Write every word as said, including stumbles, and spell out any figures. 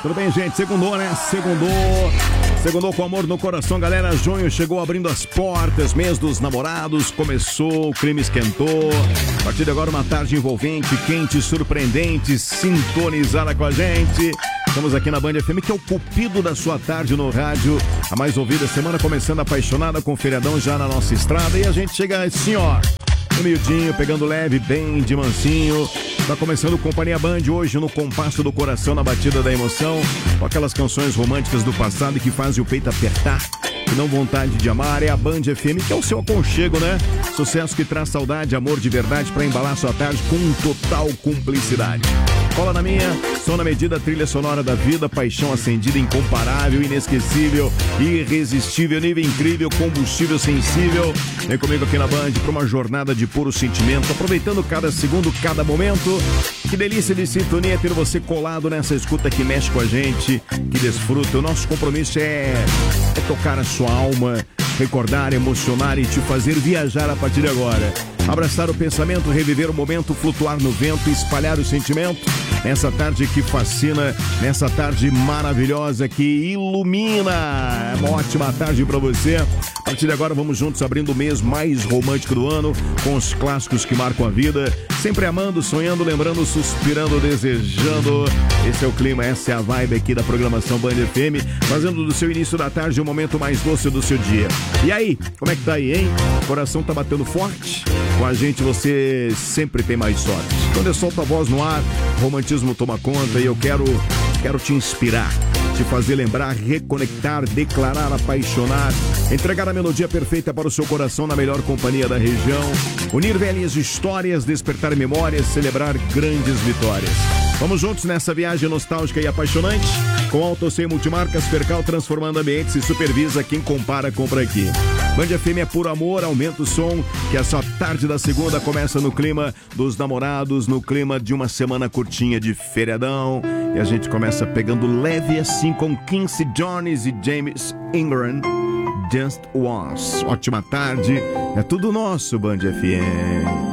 Tudo bem, gente? Segundou, né? Segundou. Segundou com amor no coração, galera. Junho chegou abrindo as portas. Mês dos namorados começou, o clima esquentou. A partir de agora, uma tarde envolvente, quente, surpreendente, sintonizada com a gente. Estamos aqui na Band F M, que é o cupido da sua tarde no rádio. A mais ouvida semana, começando apaixonada com o feriadão já na nossa estrada. E a gente chega assim, ó, no miudinho, pegando leve, bem de mansinho. Tá começando Companhia Band hoje no compasso do coração, na batida da emoção, com aquelas canções românticas do passado que fazem o peito apertar e não vontade de amar. É a Band F M, que é o seu aconchego, né? Sucesso que traz saudade, amor de verdade pra embalar sua tarde com total cumplicidade. Cola na minha, som na medida, trilha sonora da vida, paixão acendida, incomparável, inesquecível, irresistível, nível incrível, combustível sensível. Vem comigo aqui na Band para uma jornada de puro sentimento, aproveitando cada segundo, cada momento. Que delícia de sintonia ter você colado nessa escuta que mexe com a gente, que desfruta. O nosso compromisso é, é tocar a sua alma, recordar, emocionar e te fazer viajar a partir de agora. Abraçar o pensamento, reviver o momento, flutuar no vento, espalhar o sentimento. Nessa tarde que fascina, nessa tarde maravilhosa que ilumina. É uma ótima tarde pra você. A partir de agora vamos juntos abrindo o mês mais romântico do ano, com os clássicos que marcam a vida. Sempre amando, sonhando, lembrando, suspirando, desejando. Esse é o clima, essa é a vibe aqui da programação Band F M, fazendo do seu início da tarde o momento mais doce do seu dia. E aí, como é que tá aí, hein? O coração tá batendo forte? Com a gente você sempre tem mais sorte. Quando eu solto a voz no ar, o romantismo toma conta e eu quero, quero te inspirar, te fazer lembrar, reconectar, declarar, apaixonar, entregar a melodia perfeita para o seu coração na melhor companhia da região, unir velhas histórias, despertar memórias, celebrar grandes vitórias. Vamos juntos nessa viagem nostálgica e apaixonante, com Autocem Multimarcas, Percal, transformando ambientes e supervisa quem compara, compra aqui. Band F M é puro amor, aumenta o som, que essa tarde da segunda começa no clima dos namorados, no clima de uma semana curtinha de feriadão. E a gente começa pegando leve assim com Quincy Jones e James Ingram, Just Once. Ótima tarde, é tudo nosso, Band F M.